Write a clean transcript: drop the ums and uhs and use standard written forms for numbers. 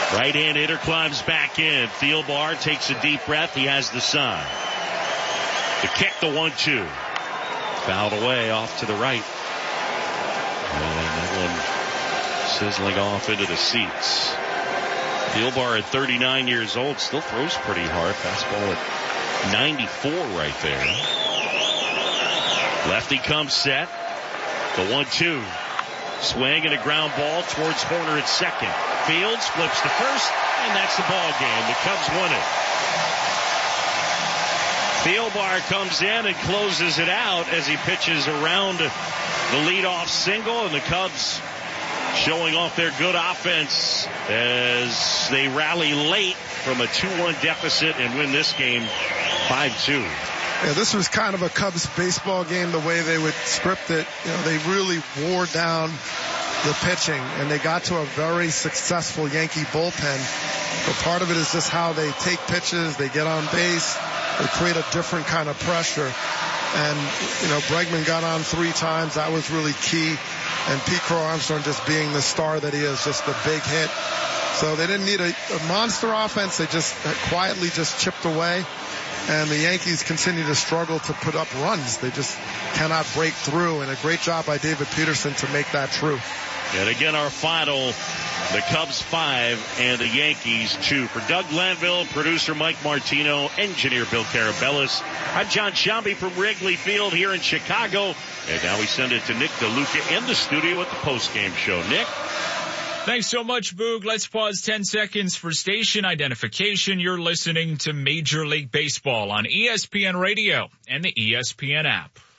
Right-hand hitter climbs back in. Thielbar takes a deep breath. He has the sign. The kick, the 1-2. Fouled away off to the right. And that one sizzling off into the seats. Thielbar at 39 years old still throws pretty hard. Fastball at 94 right there. Lefty comes set. The 1-2. Swing and a ground ball towards Horner at second. Fields flips to first, and that's the ball game. The Cubs won it. Thielbar comes in and closes it out as he pitches around the leadoff single, and the Cubs showing off their good offense as they rally late from a 2-1 deficit and win this game 5-2. Yeah, this was kind of a Cubs baseball game, the way they would script it. You know, they really wore down the pitching, and they got to a very successful Yankee bullpen. But part of it is just how they take pitches, they get on base, they create a different kind of pressure. And, you know, Bregman got on 3 times. That was really key. And Pete Crow-Armstrong just being the star that he is, just a big hit. So they didn't need a monster offense. They just quietly just chipped away. And the Yankees continue to struggle to put up runs. They just cannot break through. And a great job by David Peterson to make that true. And again, our final, the Cubs 5 and the Yankees 2. For Doug Glanville, producer Mike Martino, engineer Bill Carabellis, I'm John Shambi from Wrigley Field here in Chicago. And now we send it to Nick DeLuca in the studio at the postgame show. Nick? Thanks so much, Boog. Let's pause 10 seconds for station identification. You're listening to Major League Baseball on ESPN Radio and the ESPN app.